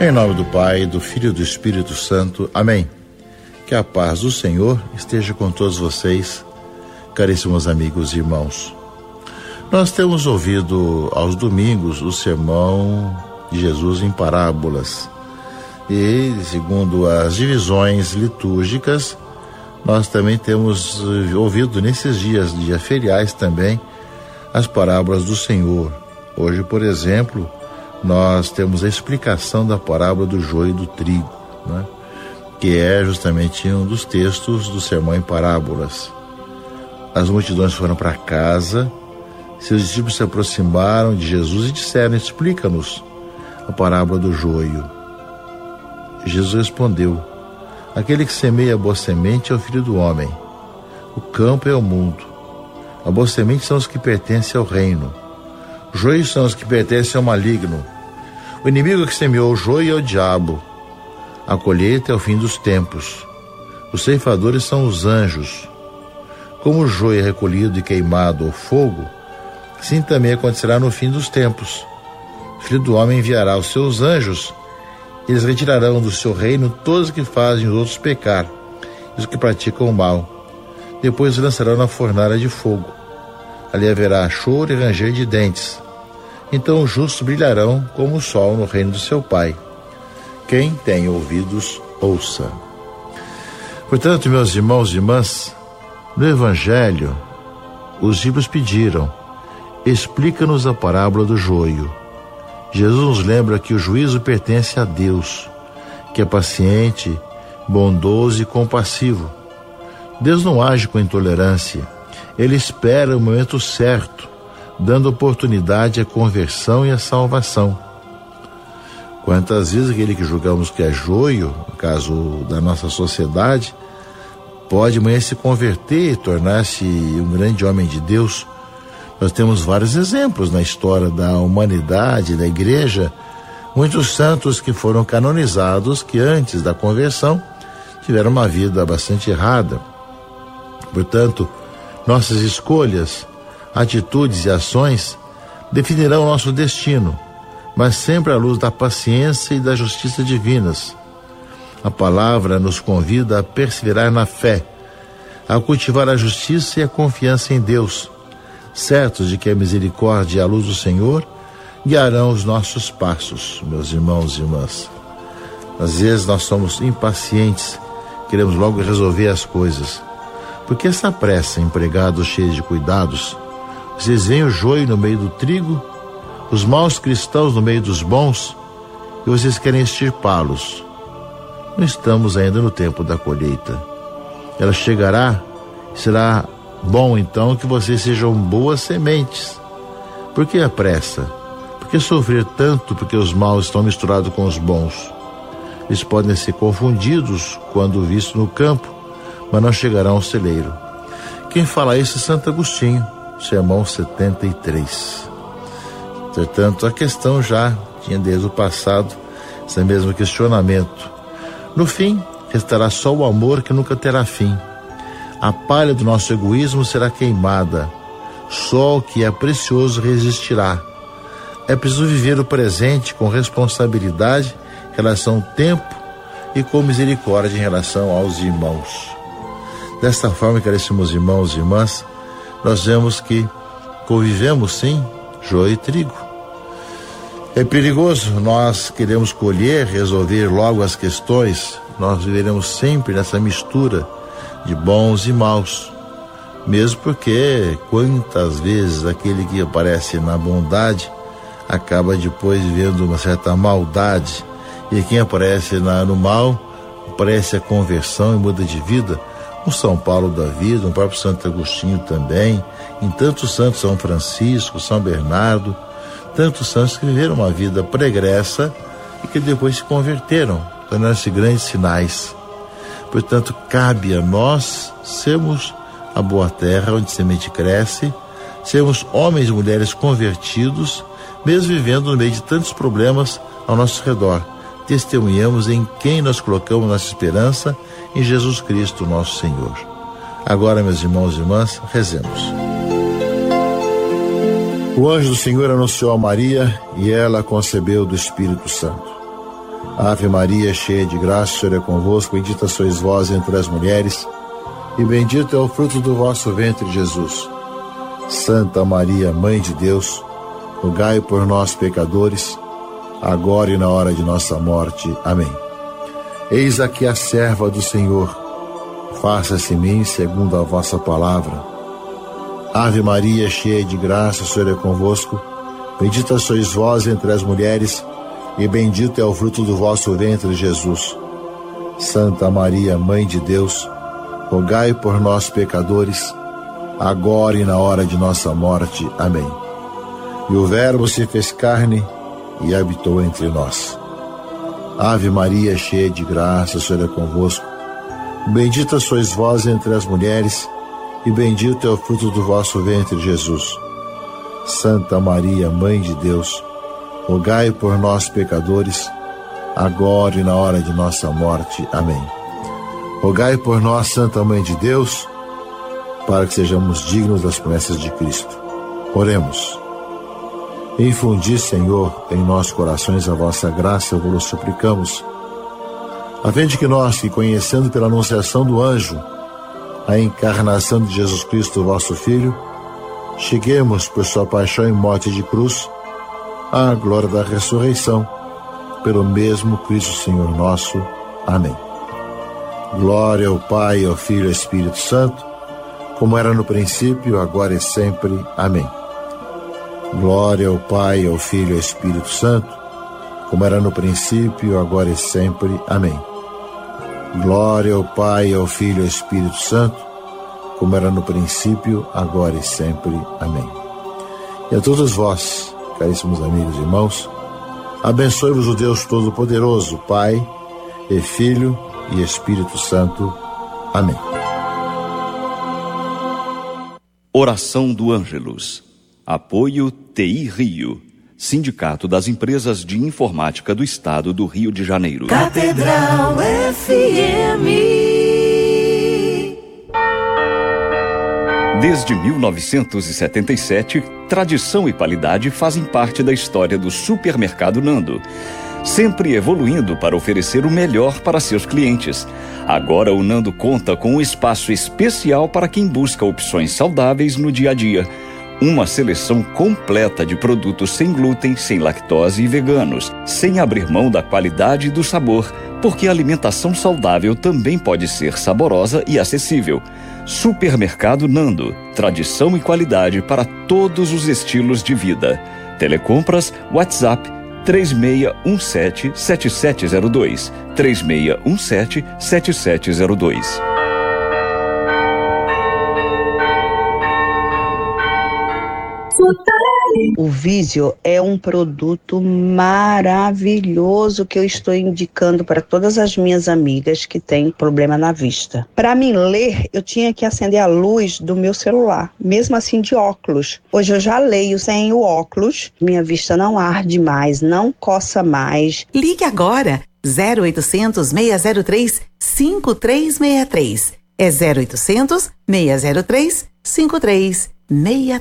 Em nome do Pai, do Filho e do Espírito Santo. Amém. Que a paz do Senhor esteja com todos vocês, caríssimos amigos e irmãos. Nós temos ouvido aos domingos o sermão de Jesus em parábolas. E, segundo as divisões litúrgicas, nós também temos ouvido nesses dias feriais também as parábolas do Senhor. Hoje, por exemplo, nós temos a explicação da parábola do joio e do trigo, né? Que é justamente um dos textos do sermão em parábolas. As multidões foram para casa, seus discípulos se aproximaram de Jesus e disseram: explica-nos a parábola do joio. Jesus respondeu: aquele que semeia a boa semente é o Filho do Homem. O campo é o mundo. A boa semente são os que pertencem ao reino. Os joios são os que pertencem ao maligno. O inimigo que semeou o joio é o diabo. A colheita é o fim dos tempos. Os ceifadores são os anjos. Como o joio é recolhido e queimado ao fogo, assim também acontecerá no fim dos tempos. O Filho do Homem enviará os seus anjos, e eles retirarão do seu reino todos os que fazem os outros pecar e os que praticam o mal. Depois os lançarão na fornalha de fogo. Ali haverá choro e ranger de dentes. Então os justos brilharão como o sol no reino do seu Pai. Quem tem ouvidos, ouça. Portanto, meus irmãos e irmãs, no Evangelho, os discípulos pediram: explica-nos a parábola do joio. Jesus nos lembra que o juízo pertence a Deus, que é paciente, bondoso e compassivo. Deus não age com intolerância. Ele espera o momento certo, dando oportunidade à conversão e à salvação. Quantas vezes aquele que julgamos que é joio, no caso da nossa sociedade, pode amanhã se converter e tornar-se um grande homem de Deus? Nós temos vários exemplos na história da humanidade, da igreja, muitos santos que foram canonizados, que antes da conversão tiveram uma vida bastante errada. Portanto, nossas escolhas, atitudes e ações definirão o nosso destino, mas sempre à luz da paciência e da justiça divinas. A palavra nos convida a perseverar na fé, a cultivar a justiça e a confiança em Deus, certos de que a misericórdia e a luz do Senhor guiarão os nossos passos, meus irmãos e irmãs. Às vezes nós somos impacientes, queremos logo resolver as coisas. Por que essa pressa, empregados cheios de cuidados? Vocês veem o joio no meio do trigo, os maus cristãos no meio dos bons, e vocês querem extirpá-los. Não estamos ainda no tempo da colheita. Ela chegará e será bom então que vocês sejam boas sementes. Por que a pressa? Por que sofrer tanto porque os maus estão misturados com os bons? Eles podem ser confundidos quando vistos no campo, mas não chegarão ao celeiro. Quem fala isso é Santo Agostinho, Sermão 73. Portanto, a questão já tinha desde o passado esse mesmo questionamento. No fim, restará só o amor que nunca terá fim. A palha do nosso egoísmo será queimada. Só o que é precioso resistirá. É preciso viver o presente com responsabilidade em relação ao tempo e com misericórdia em relação aos irmãos. Desta forma, caríssimos irmãos e irmãs, nós vemos que convivemos sim, joio e trigo. É perigoso, nós queremos colher, resolver logo as questões, nós viveremos sempre nessa mistura de bons e maus. Mesmo porque quantas vezes aquele que aparece na bondade acaba depois vivendo uma certa maldade, e quem aparece no mal, aparece a conversão e muda de vida. O São Paulo da vida, o próprio Santo Agostinho também, em tantos santos, São Francisco, São Bernardo, tantos santos que viveram uma vida pregressa e que depois se converteram, tornaram-se grandes sinais. Portanto, cabe a nós sermos a boa terra onde a semente cresce, sermos homens e mulheres convertidos, mesmo vivendo no meio de tantos problemas ao nosso redor. Testemunhamos em quem nós colocamos nossa esperança, em Jesus Cristo, nosso Senhor. Agora, meus irmãos e irmãs, rezemos. O anjo do Senhor anunciou a Maria e ela concebeu do Espírito Santo. Ave Maria, cheia de graça, o Senhor é convosco, bendita sois vós entre as mulheres, e bendito é o fruto do vosso ventre, Jesus. Santa Maria, Mãe de Deus, rogai por nós, pecadores, agora e na hora de nossa morte. Amém. Eis aqui a serva do Senhor, faça-se em mim segundo a vossa palavra. Ave Maria, cheia de graça, o Senhor é convosco, bendita sois vós entre as mulheres, e bendito é o fruto do vosso ventre, Jesus. Santa Maria, Mãe de Deus, rogai por nós, pecadores, agora e na hora de nossa morte. Amém. E o Verbo se fez carne e habitou entre nós. Ave Maria, cheia de graça, o Senhor é convosco, bendita sois vós entre as mulheres, e bendito é o fruto do vosso ventre, Jesus. Santa Maria, Mãe de Deus, rogai por nós, pecadores, agora e na hora de nossa morte. Amém. Rogai por nós, Santa Mãe de Deus, para que sejamos dignos das promessas de Cristo. Oremos. Infundi, Senhor, em nossos corações a vossa graça, vos suplicamos, a fim de que nós, que conhecendo pela anunciação do anjo a encarnação de Jesus Cristo, vosso Filho, cheguemos por sua paixão e morte de cruz à glória da ressurreição, pelo mesmo Cristo Senhor nosso. Amém. Glória ao Pai, ao Filho e ao Espírito Santo, como era no princípio, agora e sempre. Amém. Glória ao Pai, ao Filho e ao Espírito Santo, como era no princípio, agora e sempre. Amém. Glória ao Pai, ao Filho e ao Espírito Santo, como era no princípio, agora e sempre. Amém. E a todos vós, caríssimos amigos e irmãos, abençoe-vos o Deus Todo-Poderoso, Pai e Filho e Espírito Santo. Amém. Oração do Ângelus. Apoio TI Rio, Sindicato das Empresas de Informática do Estado do Rio de Janeiro. Catedral FM. Desde 1977, tradição e qualidade fazem parte da história do Supermercado Nando, sempre evoluindo para oferecer o melhor para seus clientes. Agora o Nando conta com um espaço especial para quem busca opções saudáveis no dia a dia. Uma seleção completa de produtos sem glúten, sem lactose e veganos, sem abrir mão da qualidade e do sabor, porque a alimentação saudável também pode ser saborosa e acessível. Supermercado Nando, tradição e qualidade para todos os estilos de vida. Telecompras, WhatsApp 3617-7702, 3617-7702. O Visio é um produto maravilhoso que eu estou indicando para todas as minhas amigas que têm problema na vista. Para mim ler, eu tinha que acender a luz do meu celular, mesmo assim de óculos. Hoje eu já leio sem o óculos, minha vista não arde mais, não coça mais. Ligue agora, 0800 603 5363. É 0800 603 5363.